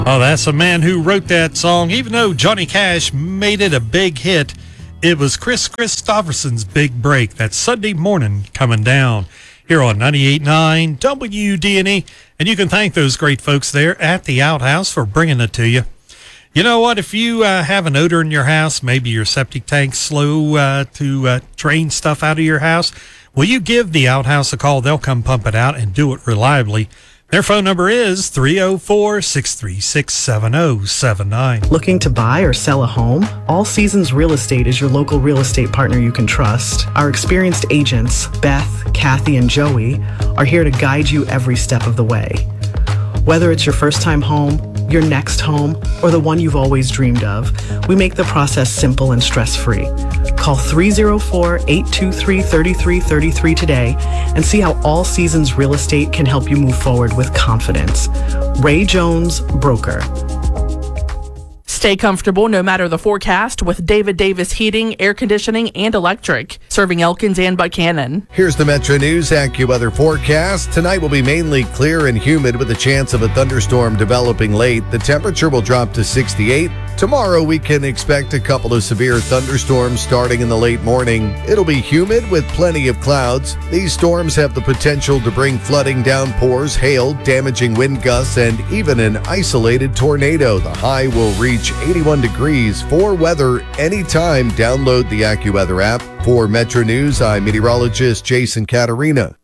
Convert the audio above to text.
Oh, that's a man who wrote that song. Even though Johnny Cash made it a big hit, it was Chris Christopherson's big break that Sunday morning coming down here on 98.9 WDNE. And you can thank those great folks there at the Outhouse for bringing it to you. You know what? If you have an odor in your house, maybe your septic tank's slow to drain stuff out of your house, will you give the Outhouse a call? They'll come pump it out and do it reliably. Their phone number is 304-636-7079. Looking to buy or sell a home? All Seasons Real Estate is your local real estate partner you can trust. Our experienced agents, Beth, Kathy, and Joey, are here to guide you every step of the way. Whether it's your first time home, your next home, or the one you've always dreamed of, we make the process simple and stress-free. Call 304-823-3333 today and see how All Seasons Real Estate can help you move forward with confidence. Ray Jones, Broker. Stay comfortable no matter the forecast with David Davis Heating, Air Conditioning, and Electric, serving Elkins and Buchanan. Here's the Metro News AccuWeather forecast. Tonight will be mainly clear and humid with a chance of a thunderstorm developing late. The temperature will drop to 68. Tomorrow we can expect a couple of severe thunderstorms starting in the late morning. It'll be humid with plenty of clouds. These storms have the potential to bring flooding, downpours, hail, damaging wind gusts, and even an isolated tornado. The high will reach 81 degrees. For weather anytime, download the AccuWeather app. For Metro News, I'm meteorologist Jason Caterina.